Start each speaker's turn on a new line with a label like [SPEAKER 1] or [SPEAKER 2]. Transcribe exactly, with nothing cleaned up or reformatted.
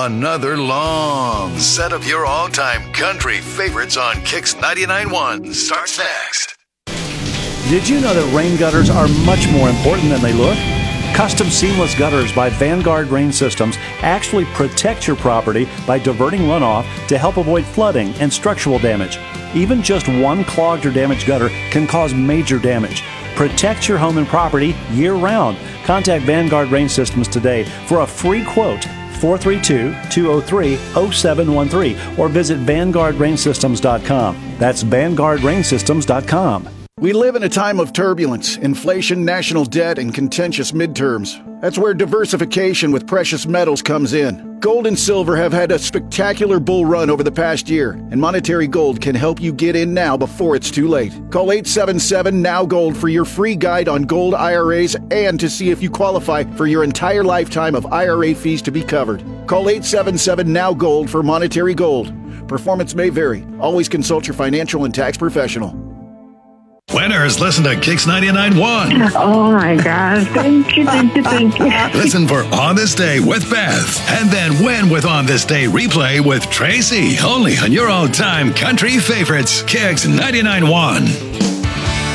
[SPEAKER 1] Another long set of your all-time country favorites on Kix ninety-nine point one starts next.
[SPEAKER 2] Did you know that rain gutters are much more important than they look? Custom seamless gutters by Vanguard Rain Systems actually protect your property by diverting runoff to help avoid flooding and structural damage. Even just one clogged or damaged gutter can cause major damage. Protect your home and property year-round. Contact Vanguard Rain Systems today for a free quote, four three two, two oh three, oh seven one three, or visit vanguard rain systems dot com. That's vanguard rain systems dot com.
[SPEAKER 3] We live in a time of turbulence, inflation, national debt, and contentious midterms. That's where diversification with precious metals comes in. Gold and silver have had a spectacular bull run over the past year, and Monetary Gold can help you get in now before it's too late. Call eight seven seven, N O W Gold for your free guide on gold I R As and to see if you qualify for your entire lifetime of I R A fees to be covered. Call eight seven seven, N O W Gold for Monetary Gold. Performance may vary. Always consult your financial and tax professional.
[SPEAKER 1] Winners, listen to Kix ninety-nine point one.
[SPEAKER 4] Oh, my God. Thank you, thank you, thank you.
[SPEAKER 1] Listen for On This Day with Beth. And then win with On This Day replay with Tracy. Only on your all-time country favorites, Kix ninety-nine point one.